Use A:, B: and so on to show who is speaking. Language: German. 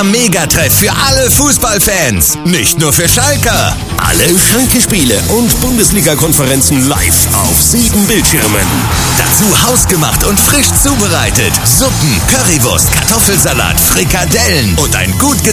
A: Megatreff für alle Fußballfans. Nicht nur für Schalker.
B: Alle Schalke-Spiele und Bundesliga-Konferenzen live auf 7 Bildschirmen.
A: Dazu hausgemacht und frisch zubereitet. Suppen, Currywurst, Kartoffelsalat, Frikadellen und ein gut